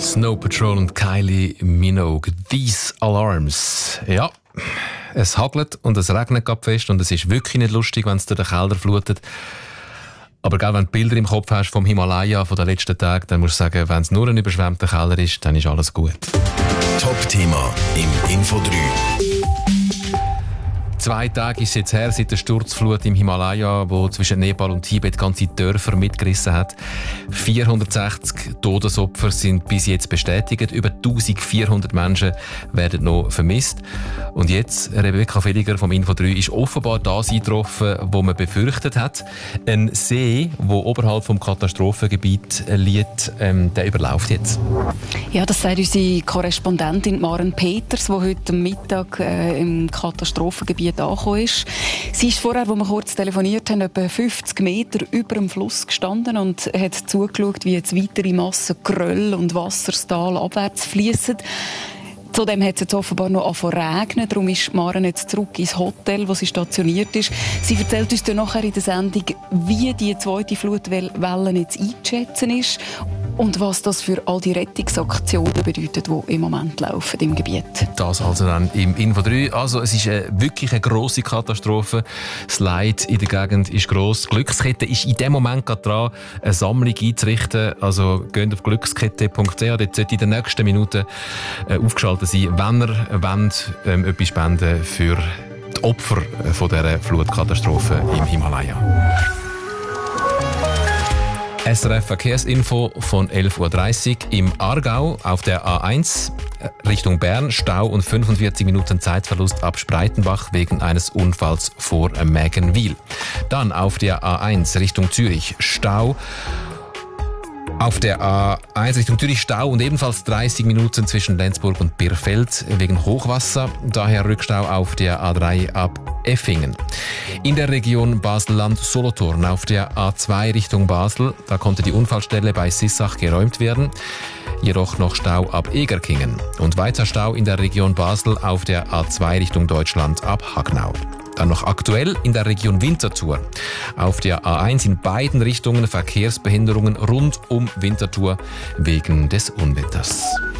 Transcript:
Snow Patrol und Kylie Minogue. These Alarms. Ja, es hagelt und es regnet gerade fest und es ist wirklich nicht lustig, wenn es durch den Keller flutet. Aber wenn du Bilder im Kopf hast vom Himalaya von den letzten Tagen, dann musst du sagen, wenn es nur ein überschwemmter Keller ist, dann ist alles gut. Top-Thema im Info 3. 2 Tage ist es jetzt her, seit der Sturzflut im Himalaya, wo zwischen Nepal und Tibet ganze Dörfer mitgerissen hat. 460 Todesopfer sind bis jetzt bestätigt. Über 1400 Menschen werden noch vermisst. Und jetzt, Rebecca Feliger vom Info 3, ist offenbar das eingetroffen, was man befürchtet hat. Ein See, der oberhalb vom Katastrophengebiet liegt, der überläuft jetzt. Ja, das sagt unsere Korrespondentin Maren Peters, die heute Mittag im Katastrophengebiet angekommen ist. Sie ist vorher, als wir kurz telefoniert haben, etwa 50 Meter über dem Fluss gestanden und hat zugeschaut, wie jetzt weitere Massen Geröll und Wasser das Tal abwärts fließen. Zudem hat es jetzt offenbar noch angefangen zu regnen. Darum ist Maren jetzt zurück ins Hotel, wo sie stationiert ist. Sie erzählt uns dann nachher in der Sendung, wie die zweite Flutwelle jetzt einzuschätzen ist und was das für all die Rettungsaktionen bedeutet, die im Moment laufen im Gebiet. Das also dann im Info 3. Also es ist wirklich eine grosse Katastrophe. Das Leid in der Gegend ist gross. Die Glückskette ist in dem Moment gerade dran, eine Sammlung einzurichten. Also geht auf glückskette.ch. Dort sollte in den nächsten Minuten aufgeschaltet sein, wenn ihr wollt, etwas spenden für die Opfer von dieser Flutkatastrophe im Himalaya. SRF Verkehrsinfo von 11.30 Uhr. Im Aargau auf der A1 Richtung Bern Stau und 45 Minuten Zeitverlust ab Spreitenbach wegen eines Unfalls vor Mägenwil. Dann auf der A1 Richtung Zürich Stau. Auf der A1 Richtung Zürich Stau und ebenfalls 30 Minuten zwischen Lenzburg und Birfeld wegen Hochwasser. Daher Rückstau auf der A3 ab Effingen. In der Region Basel-Land-Solothurn auf der A2 Richtung Basel, da konnte die Unfallstelle bei Sissach geräumt werden. Jedoch noch Stau ab Egerkingen. Und weiter Stau in der Region Basel auf der A2 Richtung Deutschland ab Hagnau. Dann noch aktuell in der Region Winterthur. Auf der A1 in beiden Richtungen Verkehrsbehinderungen rund um Winterthur wegen des Unwetters.